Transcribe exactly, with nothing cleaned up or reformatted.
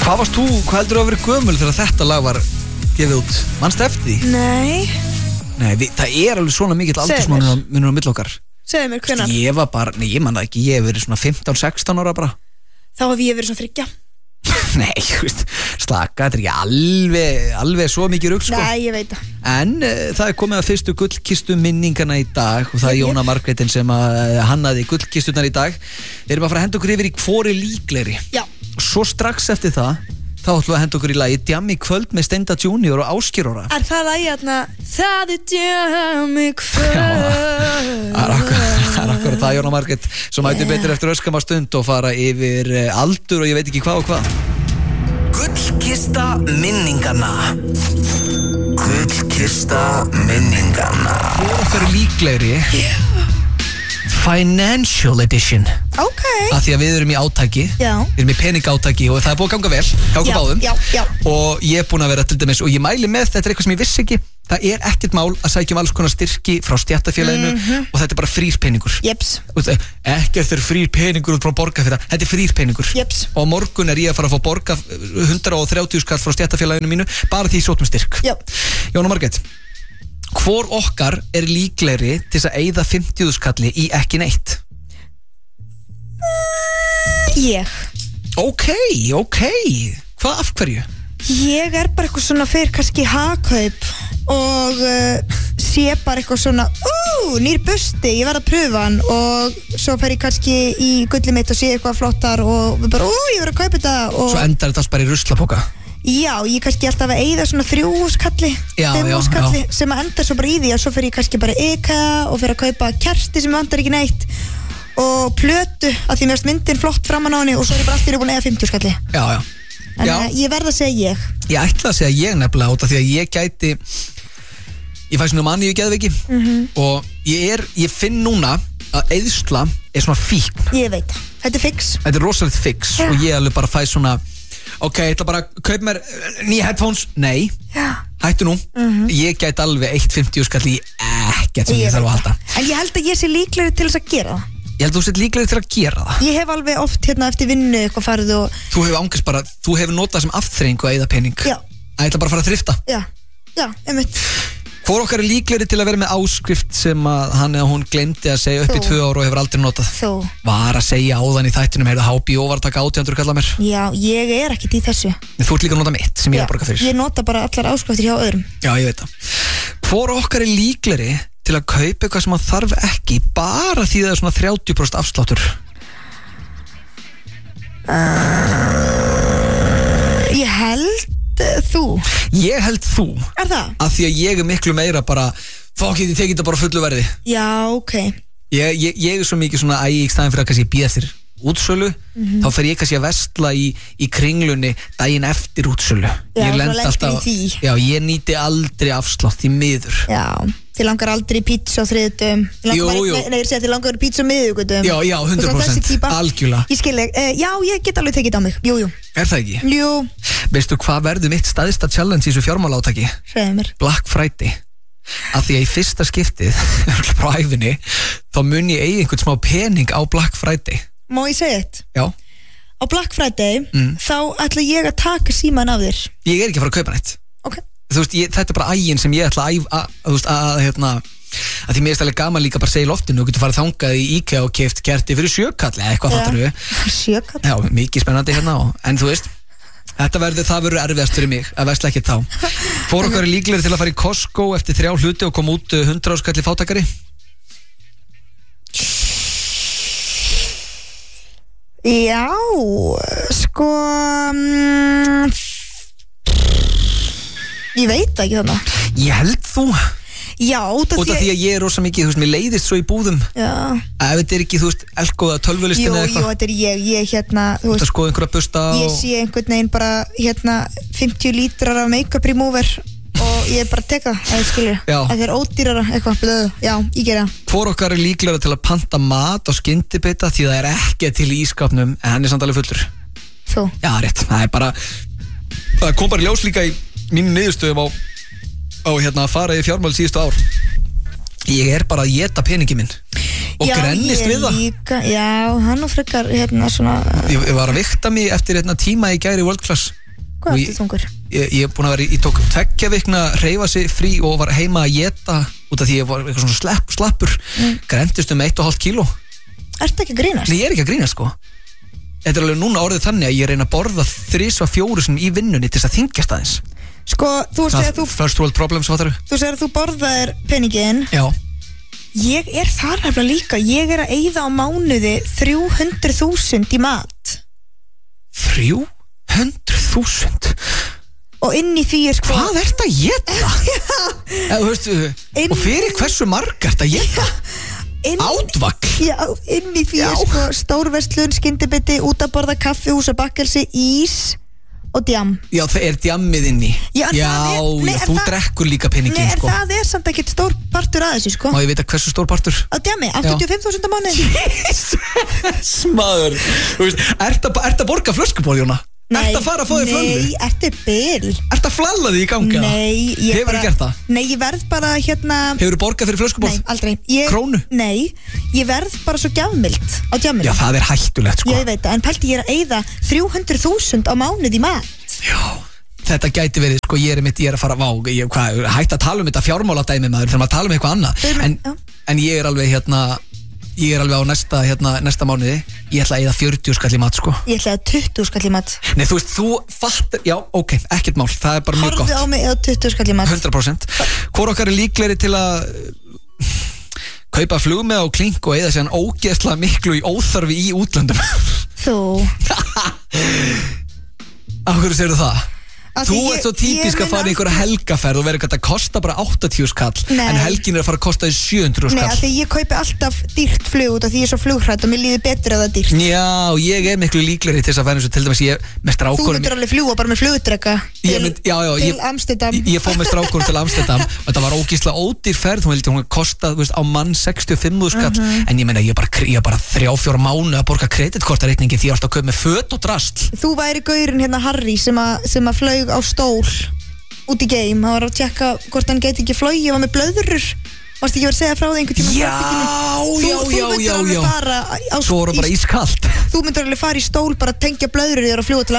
Hvað varst þú, hvað heldur þú að vera gömul þegar þetta lag var gefið út? Manstu eftir því? Nei. Nei, við, það er alveg svona mikill aldursmunur á milli okkar. Segðu mér, hvenær? Ég var bara, nei ég man það ekki, ég hef verið svona fimmtán sextán ára bara. Þá hef ég verið svona þriggja. Nei, þú veist, slaka, þetta er ekki alveg, alveg svo mikið rugg, sko. Nei, ég veit það. En uh, það er komið að fyrstu gullkistu minningana í dag og það er Jóna Margrétin sem að hannaði gullkistunar í dag. Við erum að fara að henda okkur yfir í hvori líklegri. Já. Svo strax eftir það, þá ætlum við að henda okkur í lagi Djammi kvöld með Steinda Junior og Ásgeir Orra. Er það lagi þarna? Það er Djammi kvöld. Það er akkur, akkur það Jóna Margrét sem mæti yeah. betur eftir öskama stund og fara yfir aldur og ég veit ekki hvað og hvað. Gullkista minningana. Gullkista minningana. Hvor okkar er líklegri Yeah. Financial edition. Ok. Af því að við erum í átaki. Já. Við erum í peningátaki og það er búið að ganga vel hjá okkur báðum. Já, já. Og ég er búin að vera til dæmis og ég mæli með, þetta er eitthvað sem ég vissi ekki. Það er ekkert mál að sækja um alls konar styrki frá stéttarfélaginu Mhm. og þetta er bara frýr peningur. Jeps. Ekkert er frýr peningur út frá borga fyrir það. Þetta er frýr peningur. Jeps. Og á morgun er ég að fara að fá borga hundrað og þrjátíu skall frá stéttarfélaginu mínu bara því ég sótt með styrk. Já. Jóna Margrét, hvor okkar er líklegri til þess að eyða fimmtíu skalli í ekki neitt? Ég. Ok, ok. Hvað af hverju? Ég er bara eitthvað svona fyrir kannski hagkaup og uh, sé bara eitthvað svona ú, nýr busti, ég verð að pröfa hann og svo fer ég kannski í gullið mitt og sé eitthvað flottar og við bara, ú, ég verð að kaupa þetta og Svo endar þetta alls bara í ruslapoka. já, ég kannski alltaf að eyða svona þrjú skalli, Já, fimm já, skalli já. sem að endar svo bara í því að svo fer ég kannski bara IKEA og fer að kaupa kerti sem vandar ekki neitt og plötu að því mér erst myndin flott framan á henni og svo er ég bara alltaf búin að eyða fimmtíu skalli. Já, já. En Já. uh, ég verð að segja ég. Ég ætla að segja ég nefnilega út af því að ég gæti ég fæ svona manni í geðveiki Mhm. og ég er, ég finn núna að eyðsla er svona fíkn. Ég veit það. Þetta er fix. Þetta er rosalegt fix Já. og ég alveg bara fæ svona ok, ég ætla bara að kaupa mér nýja headphones, nei, Já. hættu nú ég gæti alveg eitt fimmtíu skall í ekkert sem ég, Ég þarf að veit halda það. En ég held að ég sé líklegri til þess að gera það. Ég held að þú sett líklega til að gera það. Ég hef alveg oft hérna eftir vinnu eitthvað farið og Þú hefur ángast bara, þú hefur notað sem afþreyingu að eyða pening. Já. Að ætla bara að fara að þrifta. já, já, einmitt. Hvor okkar er líklegri til að vera með áskrift sem að hann eða hún glemdi að segja upp í Þú. tvö ára og hefur aldrei notað? Þú. Var að segja áðan í þættinum, heyrðu H B O var að taka átján hundruð kalla mér. Já, ég er ekkert í þessu. En þú ert líka að nota mitt sem ég er Já, að borga fyrir. Ég nota bara allar áskriftir hjá öðrum. Já, ég veit það. Hvor okkar er líklegri til að kaupa eitthvað sem hann þarf ekki bara því það er svona þrjátíu prósent afsláttur? Ég held uh, þú. Ég held þú, Er það? að því að ég er miklu meira bara fokkið, ég tekið þetta bara á fullu verði. Já, ok. Ég, ég, ég er svo mikið svona æg í staðin fyrir að kannski býða eftir útsölu, þá fer ég kannski að vestla í, í kringlunni daginn eftir útsölu. Já, Ég svo lend lentir í því. Já, ég nýti aldrei afslátt í miður. Já, þið langar aldrei í pizza á þriðutum. Jú, jú. Nei, ég segi að þið langar í pizza á miðugutum. Já, já, hundrað prósent, algjörlega. Ég skil ég, uh, já, ég get alveg tekið þetta á mig. Jú, jú. Er það ekki? Jú, Veistu hvað verður mitt staðista challenge í þessu fjármálátaki? segðu mér. Black Friday. Af því að í fyrsta skiptið frá æfinni, þá mun ég eigi einhvern smá pening á Black Friday. Má ég segja þetta? Já, Á Black Friday, Mm. þá ætla ég að taka síman af þér. ég er ekki að fara að kaupa neitt. Ok. Þú veist, ég, þetta er bara ægin sem ég ætla að æf- að, þú veist, að, að, hérna að því mér er stæðilega gaman líka bara að segja í loftinu og getur farið þangað í IKEA og keift kerti fyrir sjökall eða eitthvað, fattar við. Sjökall. Já, mikið spennandi hérna og, en þú veist, þetta verður, það verður erfiðast fyrir mig að versla ekki þá. Fór okkar er líklegri til að fara í Costco eftir þrjá hluti og koma út uh, hundrað skalli fátækari? Já, sko mm, ég veit það ekki þannig. Ég held þú, Já, út af út af því að ég er rosa mikið, þú veist, mér leiðist svo í búðum Já, að ef þetta er ekki, þú veist, elgóða jú, tölvulistin jú, eða eitthvað, þetta er ég Ég hérna, þú þú veist, skoða einhverja busta ég og sé einhvern veginn bara hérna fimmtíu lítrar af make-up remover og ég bara teka það, það skilur Já. Það er ódýrara eitthvað, blöðu, já, ég gera það. hvor okkar er líklegri til að panta mat og skyndibita því það er ekki til í ískapnum en hann er samt alveg fullur. Þú, Já, rétt, það er bara það kom bara í ljós líka í mínu niðurstöðum á, á hérna að fara í fjármál síðustu ár. Ég er bara að éta peningi minn. og Já, grennist ég við það líka, já, hann og frekar hérna svona, ég, ég var að vikta mig eftir hérna tíma í gæri World Class hvað og er ég, þetta þungur? ég, ég er búin að vera, í- ég tók tveggja vikna reyfa sig frí og var heima að geta út af því ég var eitthvað svona slepp, slappur mm. grendist um eitt og hálft kíló Ertu ekki að grínast? Nei, ég er ekki að grínast sko Þetta er alveg núna orðið þannig að ég reyna að borða þrisvar fjóru sem í vinnunni til þess að þingjast aðeins Sko, þú segir að þú, First world problems, hvað það eru? þú segir að þú borðaðir peningin. Já Ég er þar nefnilega líka. Ég er að eyða á mánuði þrjú hundruð þúsund í mat. Þrjú hundruð þúsund Og inn í því er sko Hvað ert að geta? Eða, þú veist, Inn- og fyrir hversu marg ert að geta? inn, Átvagl Já, inn í því Já. er sko stórverslun, skyndibiti, út að borða kaffihús og bakkelsi, ís og djam. Já, það er djammið inn í Já, en það er- nei, en þú það- drekkur líka Nei, peningin en sko það er samt ekkert stór partur að þessu sko. Má ég vita hversu stór partur? Á djami, áttatíu og fimm þúsund á mánuði. Smaður Þú veist, ert að, ert að borga flöskuból, Jóna? Ert að fara að fá þig flölu? Nei, ertu bil? Ert að flalla því í gangi? Nei, ég Hefurðu bara gert það? Nei, ég verð bara hérna Hefur þú borgað fyrir flöskuból? Nei, aldrei ég, Krónu? Nei, ég verð bara svo gjafmild á djaminu. Já, það er hættulegt sko Ég veit það, en pælti ég er að eyða þrjú hundruð þúsund á mánuð í mat. Já, þetta gæti verið, sko, ég er mitt, ég er að fara, vá, ég, hvað, hætt að tala um þetta fjármáladæmi maður, þegar maður tala um eitthvað annað, Þau- en, já. en ég er alveg, hérna, ég er alveg á næsta, hérna, næsta mánuði, ég ætla að eyða fjörutíu skall í mat, sko. Ég ætlaði tuttugu skall í mat. Nei, þú veist, þú fattar, já, ok, ekkert mál, það er bara mjög Horfðu á gott, mig eða tuttugu skall í mat. hundrað prósent. Hvor okkar er líklegri til að uh, kaupa flug með á klink og eyða sér ógeðslega miklu í óþarfi í útlöndum? Þú. Af hverju segirðu það? Af Þú því ég- ert svo típisk ég að mun fara í einhverja helgaferð og verður að kosta bara áttatíu skall Nei. en helgin er að fara að kosta sjö hundruð Nei, af skall. því ég kaupi alltaf dýrt flug út af því ég er svo flughrætt og mér líður betur að það er dýrt. Já, ég er miklu líklegri til þess að færa eins og til dæmis ég með Þú strákunum myndir alveg fljúa bara með flugdreka Ég til, mynd- já, já, til ég- Amsterdam. Ég, ég fór með strákunum til Amsterdam og þetta var ógísla ódýr ferð, hún heldur hún kostað, þú veist, á mann sextíu og fimm þúsund skall Mhm. en ég meina ég er bara, ég er bara þrjá, fjóra mánu að borga kreditkortareikningi því ég er alltaf að kaupa með föt og drasl. Þú væri gaurinn hérna Harry sem að, sem að flög á stól út í geim, hann var að tjekka hvort hann geti ekki flogið, ég var með blöðurur. Varstu ekki verið að segja frá því einhvern tíma? Já, Þú, já, þú já, myndir já, alveg já. fara á, Svo voru bara í, ískalt. þú myndir alveg fara í stól bara að tengja blöðurur þér og fljúa til